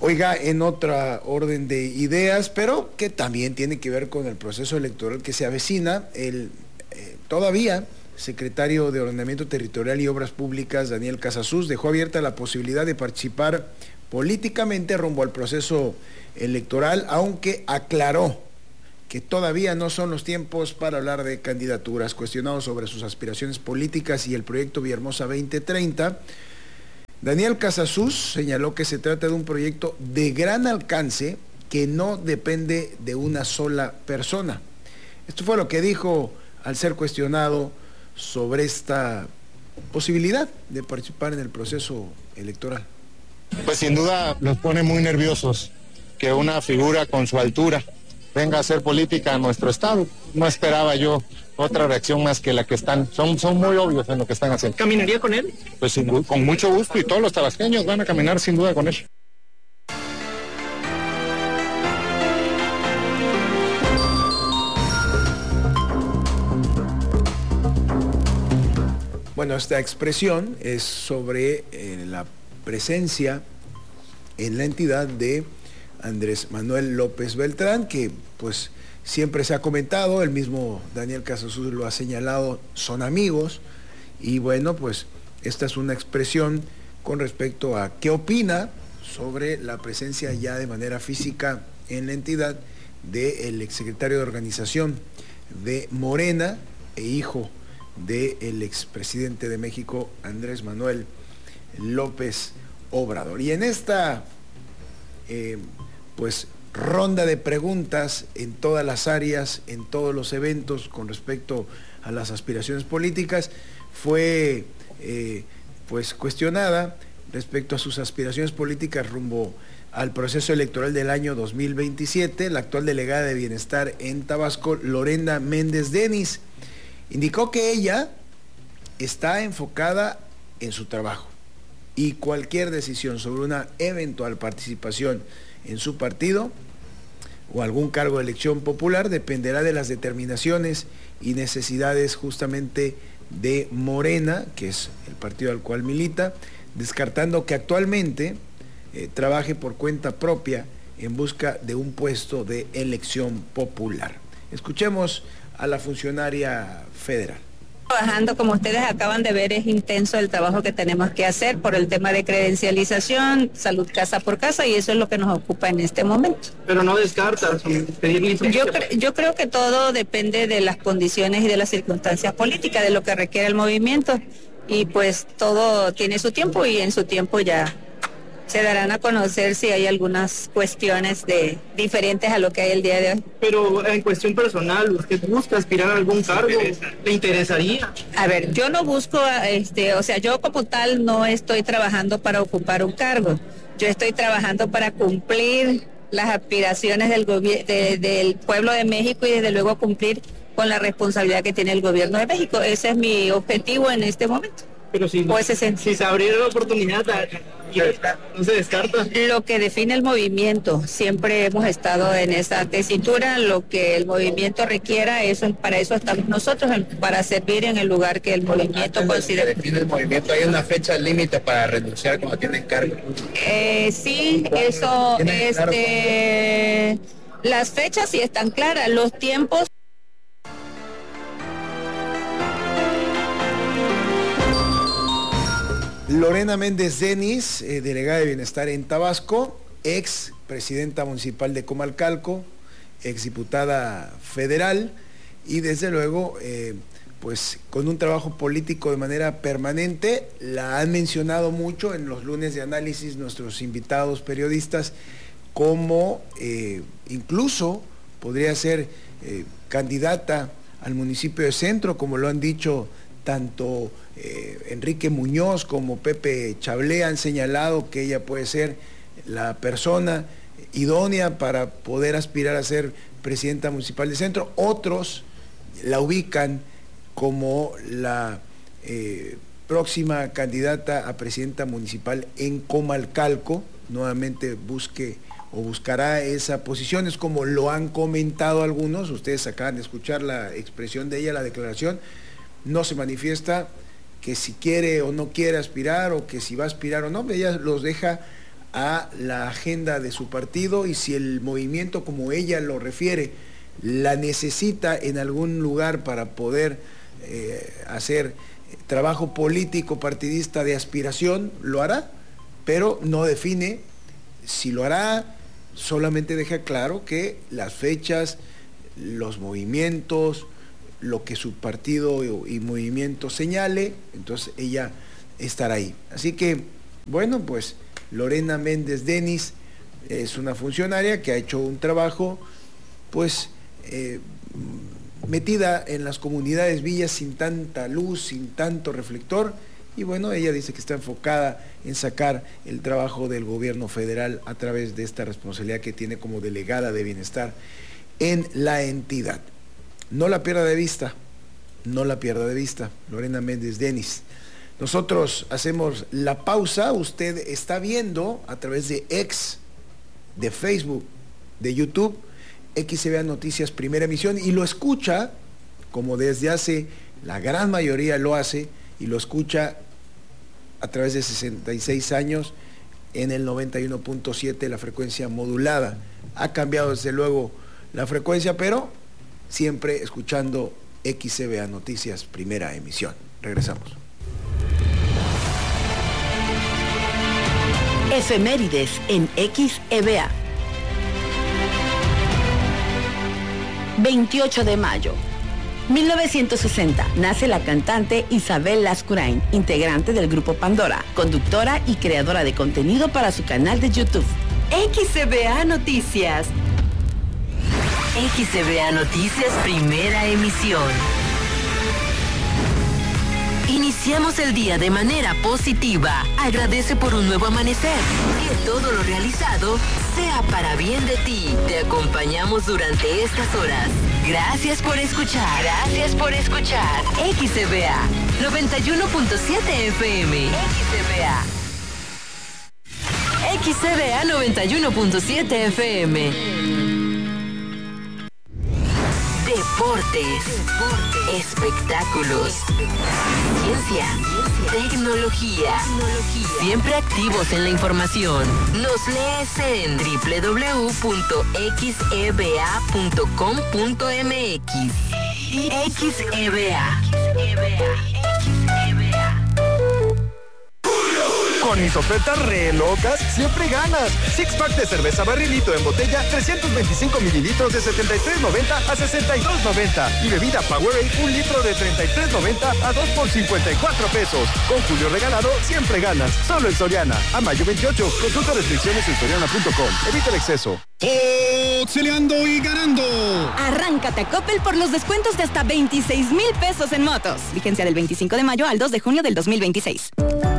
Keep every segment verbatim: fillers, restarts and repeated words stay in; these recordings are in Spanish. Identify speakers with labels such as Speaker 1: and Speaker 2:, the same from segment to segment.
Speaker 1: Oiga, en otra orden de ideas, pero que también tiene que ver con el proceso electoral que se avecina, el eh, todavía secretario de Ordenamiento Territorial y Obras Públicas, Daniel Casasus, dejó abierta la posibilidad de participar políticamente rumbo al proceso electoral, aunque aclaró que todavía no son los tiempos para hablar de candidaturas. Cuestionado sobre sus aspiraciones políticas y el proyecto Villahermosa veinte treinta, Daniel Casasus señaló que se trata de un proyecto de gran alcance que no depende de una sola persona. Esto fue lo que dijo al ser cuestionado sobre esta posibilidad de participar en el proceso electoral.
Speaker 2: Pues sin duda los pone muy nerviosos que una figura con su altura venga a hacer política en nuestro estado. No esperaba yo otra reacción más que la que están, son, son muy obvios en lo que están haciendo.
Speaker 3: ¿Caminaría con él?
Speaker 2: Pues sin, con mucho gusto, y todos los tabasqueños van a caminar sin duda con él.
Speaker 1: Bueno, esta expresión es sobre eh, la presencia en la entidad de Andrés Manuel López Beltrán, que pues siempre se ha comentado, el mismo Daniel Casasus lo ha señalado, son amigos, y bueno, pues esta es una expresión con respecto a qué opina sobre la presencia ya de manera física en la entidad del exsecretario de Organización de Morena e hijo del expresidente de México, Andrés Manuel López Obrador. Y en esta eh, pues ronda de preguntas en todas las áreas, en todos los eventos con respecto a las aspiraciones políticas, fue eh, pues cuestionada respecto a sus aspiraciones políticas rumbo al proceso electoral del año dos mil veintisiete, la actual delegada de Bienestar en Tabasco, Lorena Méndez Denis, indicó que ella está enfocada en su trabajo y cualquier decisión sobre una eventual participación en su partido o algún cargo de elección popular dependerá de las determinaciones y necesidades justamente de Morena, que es el partido al cual milita, descartando que actualmente eh, trabaje por cuenta propia en busca de un puesto de elección popular. Escuchemos a la funcionaria federal.
Speaker 4: Trabajando, como ustedes acaban de ver, es intenso el trabajo que tenemos que hacer por el tema de credencialización, salud casa por casa, y eso es lo que nos ocupa en este momento.
Speaker 3: Pero no descartas pedir licencia.
Speaker 4: Yo, cre yo creo que todo depende de las condiciones y de las circunstancias políticas, de lo que requiere el movimiento, y pues todo tiene su tiempo y en su tiempo ya se darán a conocer si hay algunas cuestiones de diferentes a lo que hay el día de hoy.
Speaker 3: Pero en cuestión personal, ¿usted busca aspirar a algún cargo? ¿Le interesaría?
Speaker 4: A ver, yo no busco, este, o sea, yo como tal no estoy trabajando para ocupar un cargo. Yo estoy trabajando para cumplir las aspiraciones del, de, del pueblo de México y desde luego cumplir con la responsabilidad que tiene el gobierno de México. Ese es mi objetivo en este momento.
Speaker 3: Pero si,
Speaker 4: pues ese,
Speaker 3: si se abriera la oportunidad, no se descarta.
Speaker 4: Lo que define el movimiento, siempre hemos estado en esa tesitura, lo que el movimiento requiera, eso para eso estamos nosotros, para servir en el lugar que el movimiento
Speaker 5: Antes
Speaker 4: considera.
Speaker 5: De que define el movimiento, ¿hay una fecha límite para renunciar cuando tienen cargo?
Speaker 4: Eh, sí, eso, este, las fechas sí están claras, los tiempos.
Speaker 1: Lorena Méndez Denis, eh, delegada de Bienestar en Tabasco, ex presidenta municipal de Comalcalco, ex diputada federal y desde luego eh, pues con un trabajo político de manera permanente. La han mencionado mucho en los lunes de análisis nuestros invitados periodistas, como eh, incluso podría ser eh, candidata al municipio de Centro, como lo han dicho tanto eh, Enrique Muñoz como Pepe Chablé. Han señalado que ella puede ser la persona idónea para poder aspirar a ser presidenta municipal de Centro. Otros la ubican como la eh, próxima candidata a presidenta municipal en Comalcalco. Nuevamente busque o buscará esa posición, es como lo han comentado algunos. Ustedes acaban de escuchar la expresión de ella, la declaración. No se manifiesta que si quiere o no quiere aspirar, o que si va a aspirar o no. Ella los deja a la agenda de su partido, y si el movimiento, como ella lo refiere, la necesita en algún lugar para poder eh, hacer trabajo político partidista de aspiración, lo hará, pero no define si lo hará, solamente deja claro que las fechas, los movimientos, lo que su partido y, y movimiento señale, entonces ella estará ahí. Así que, bueno, pues Lorena Méndez Denis es una funcionaria que ha hecho un trabajo, pues, eh, metida en las comunidades villas sin tanta luz, sin tanto reflector, y bueno, ella dice que está enfocada en sacar el trabajo del gobierno federal a través de esta responsabilidad que tiene como delegada de bienestar en la entidad. No la pierda de vista, no la pierda de vista, Lorena Méndez Denis. Nosotros hacemos la pausa, usted está viendo a través de X, de Facebook, de YouTube, X C B A Noticias Primera Emisión, y lo escucha, como desde hace, la gran mayoría lo hace, y lo escucha a través de sesenta y seis años en el noventa y uno punto siete, la frecuencia modulada. Ha cambiado desde luego la frecuencia, pero siempre escuchando X C B A Noticias Primera Emisión. Regresamos.
Speaker 6: Efemérides en X E B A. veintiocho de mayo. mil novecientos sesenta, nace la cantante Isabel Lascurain, integrante del grupo Pandora, conductora y creadora de contenido para su canal de YouTube.
Speaker 7: X E B A Noticias. X E B A Noticias Primera Emisión. Iniciamos el día de manera positiva. Agradece por un nuevo amanecer. Que todo lo realizado sea para bien de ti. Te acompañamos durante estas horas. Gracias por escuchar. Gracias por escuchar. X E B A noventa y uno punto siete F M. X E B A. X E B A noventa y uno punto siete F M. Deportes, espectáculos, ciencia, tecnología, siempre activos en la información. Nos lees en doble u doble u doble u punto x e b a punto com punto m x. X E B A.
Speaker 8: Con mis ofertas re locas, siempre ganas. Six pack de cerveza Barrilito en botella, trescientos veinticinco mililitros de setenta y tres noventa a sesenta y dos noventa. Y bebida Powerade, un litro de treinta y tres noventa a dos por cincuenta y cuatro pesos. Con Julio regalado, siempre ganas. Solo en Soriana. A mayo veintiocho. Consulta restricciones en soriana punto com. Evita el exceso.
Speaker 9: Oxeleando y ganando.
Speaker 10: Arráncate a Coppel por los descuentos de hasta veintiséis mil pesos en motos. Vigencia del veinticinco de mayo al dos de junio del dos mil veintiséis.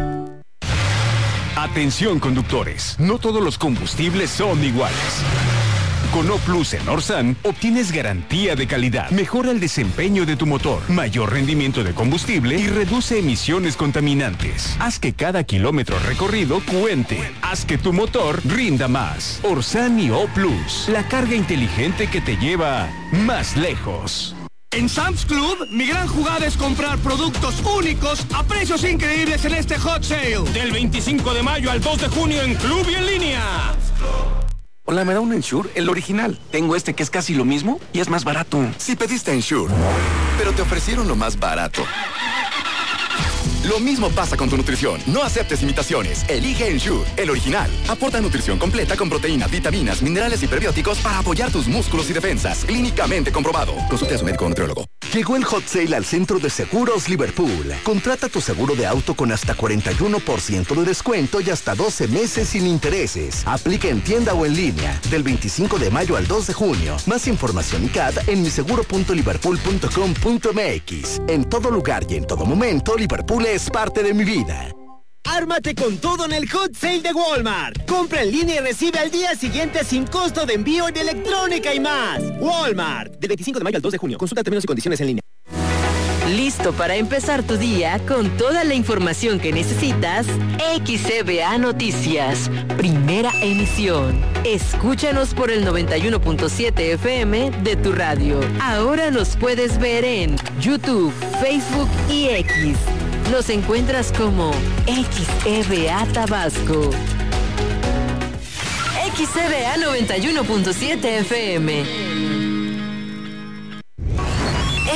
Speaker 11: Atención conductores, no todos los combustibles son iguales. Con O Plus en Orsan obtienes garantía de calidad, mejora el desempeño de tu motor, mayor rendimiento de combustible y reduce emisiones contaminantes. Haz que cada kilómetro recorrido cuente. Haz que tu motor rinda más. Orsan y O Plus, la carga inteligente que te lleva más lejos.
Speaker 9: En Sam's Club, mi gran jugada es comprar productos únicos a precios increíbles en este Hot Sale. Del veinticinco de mayo al dos de junio en Club y en línea.
Speaker 12: Hola, ¿me da un Ensure? El original. Tengo este que es casi lo mismo y es más barato.
Speaker 13: Si pediste Ensure, pero te ofrecieron lo más barato. Lo mismo pasa con tu nutrición. No aceptes imitaciones. Elige Ensure, el original. Aporta nutrición completa con proteínas, vitaminas, minerales y prebióticos para apoyar tus músculos y defensas. Clínicamente comprobado. Consulte a su médico o nutriólogo.
Speaker 14: Llegó el Hot Sale al Centro de Seguros Liverpool. Contrata tu seguro de auto con hasta cuarenta y uno por ciento de descuento y hasta doce meses sin intereses. Aplica en tienda o en línea. Del veinticinco de mayo al dos de junio. Más información y C A D en mi seguro punto liverpool punto com punto m x. En todo lugar y en todo momento, Liverpool es parte de mi vida.
Speaker 15: Ármate con todo en el Hot Sale de Walmart. Compra en línea y recibe al día siguiente sin costo de envío en electrónica y más. Walmart. Del veinticinco de mayo al dos de junio. Consulta términos y condiciones en línea.
Speaker 7: Listo para empezar tu día con toda la información que necesitas. X E B A Noticias, primera emisión. Escúchanos por el noventa y uno punto siete F M de tu radio. Ahora nos puedes ver en YouTube, Facebook y X. Nos encuentras como X E B A Tabasco. X C B A noventa y uno punto siete F M.